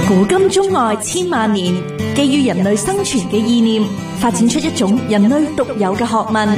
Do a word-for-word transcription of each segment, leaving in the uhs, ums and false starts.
古今中外千萬年，基於人類生存嘅意念，發展出一種人類獨有嘅學問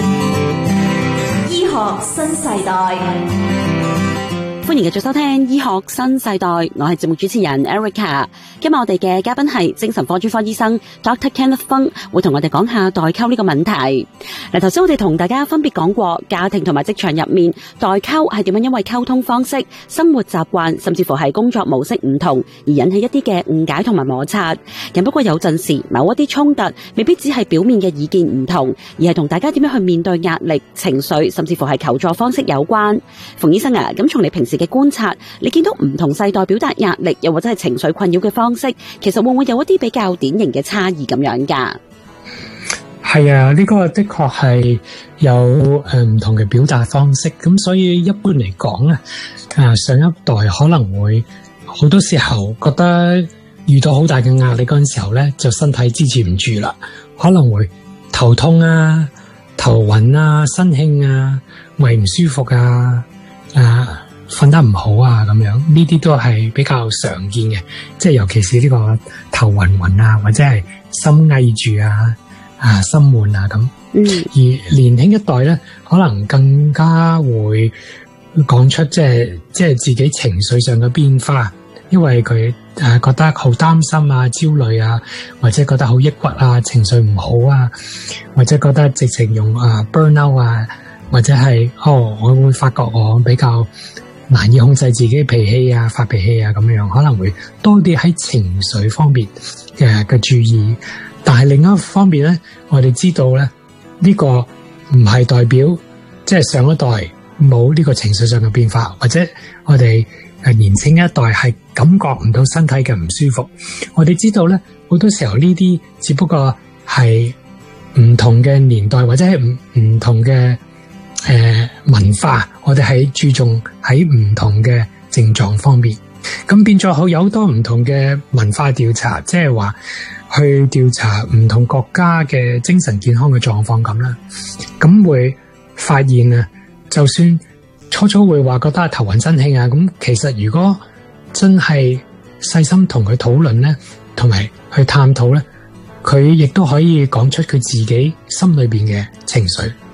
——醫學新世代。 歡迎繼續收聽醫學新世代，我係節目主持人 Erica。今日我哋嘅嘉賓係精神科專科醫生 Doctor Kenneth Fung， 會同我哋講下代溝呢個問題。嗱，頭先我哋同大家分別講過家庭同埋職場入面代溝係點樣因為溝通方式、生活習慣，甚至乎係工作模式唔同而引起一啲嘅誤解同埋摩擦。咁不過有陣時某一啲衝突未必只係表面嘅意見唔同，而係同大家點樣去面對壓力、情緒，甚至乎係求助方式有關。馮醫生啊，咁從你平時嘅觀察，你見到唔同世代表達壓力又或者係情緒困擾嘅方式，其實會唔會有一啲比較典型嘅差異咁樣噶？ 係啊，呢個的確係有誒唔同嘅表達方式，咁所以一般嚟講咧，啊上一代可能會好多時候覺得遇到好大嘅壓力嗰陣時候咧，就身體支持唔住啦，可能會頭痛啊、頭暈啊、身興啊、胃唔舒服啊、啊瞓得唔好啊咁樣，呢啲都係比較常見嘅，即係尤其是呢個頭暈暈啊，或者係心翳住啊、啊心悶啊咁。嗯，而年輕一代咧，可能更加會講出即係即係自己情緒上嘅變化，因為佢誒覺得好擔心啊、焦慮啊，或者覺得好抑鬱啊、情緒唔好啊，或者覺得直情用啊 burnout 啊，或者係哦，我會發覺我比較難以控制自己脾氣啊、發脾氣啊咁樣，可能會多啲喺情緒方面嘅嘅注意。但係另一方面咧，我哋知道咧，呢個唔係代表即係上一代冇呢個情緒上嘅變化，或者我哋誒年輕一代係感覺唔到身體嘅唔舒服。我哋知道咧，好多時候呢啲只不過係唔同嘅年代，或者係唔唔同嘅誒、呃，文化，我哋係注重喺唔同嘅症狀方面，咁變咗好有好多唔同嘅文化調查，即係話去調查唔同國家嘅精神健康嘅狀況咁啦，咁會發現啊，就算初初會話覺得頭暈身興啊，咁其實如果真係細心同佢討論咧，同埋去探討咧，佢亦都可以講出佢自己心裏邊嘅情緒。